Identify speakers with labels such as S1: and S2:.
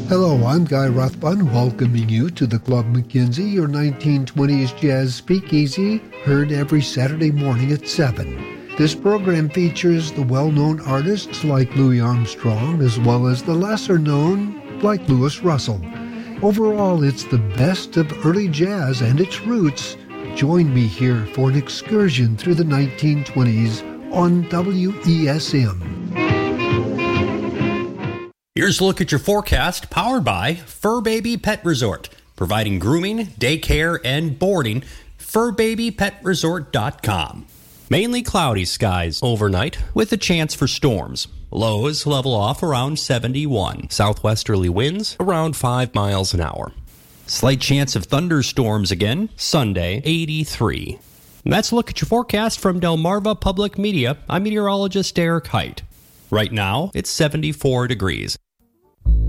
S1: Hello, I'm Guy Rothbun, welcoming you to the Club McKenzie, your 1920s jazz speakeasy, heard every Saturday morning at 7. This program features the well-known artists like Louis Armstrong, as well as the lesser-known like Louis Russell. Overall, it's the best of early jazz and its roots. Join me here for an excursion through the 1920s on WESM.
S2: Here's a look at your forecast, powered by Fur Baby Pet Resort, providing grooming, daycare, and boarding. FurBabyPetResort.com. Mainly cloudy skies overnight with a chance for storms. Lows level off around 71. Southwesterly winds around 5 miles an hour. Slight chance of thunderstorms again, Sunday, 83. And that's a look at your forecast from Delmarva Public Media. I'm meteorologist Derek Height. Right now, it's 74 degrees.